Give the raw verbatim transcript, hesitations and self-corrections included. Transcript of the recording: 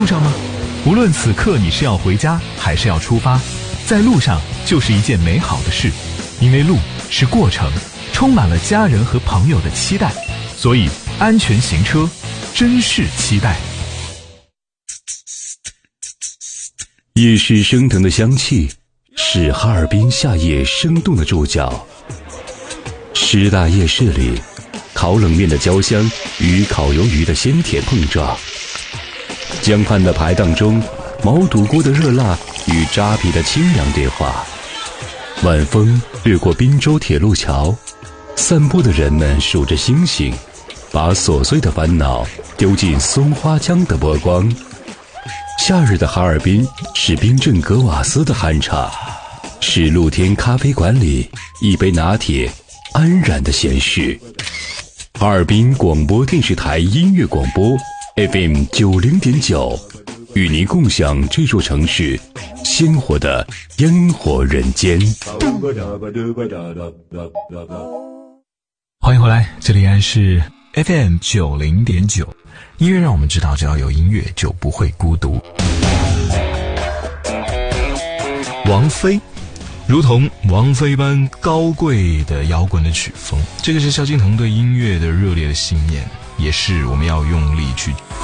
路上吗？无论此刻你是要回家还是要出发，在路上就是一件美好的事，因为路是过程，充满了家人和朋友的期待，所以安全行车，珍视期待。 夜市升腾的香气是哈尔滨夏夜生动的注脚。师大夜市里，烤冷面的焦香与烤鱿鱼的鲜甜碰撞，江畔的排档中，毛肚锅的热辣与扎皮的清凉对话。晚风掠过滨州铁路桥，散步的人们数着星星，把琐碎的烦恼丢进松花江的波光。夏日的哈尔滨是冰镇格瓦斯的酣畅，是露天咖啡馆里一杯拿铁安然的闲适。哈尔滨广播电视台音乐广播 F M 九零点九，与您共享这座城市鲜活的烟火人间。 欢迎回来，这里依然是 F M 九零点九，音乐让我们知道，只要有音乐就不会孤独。王菲，如同王菲般高贵的摇滚的曲风，这个是萧敬腾对音乐的热烈的信念，也是我们要用力去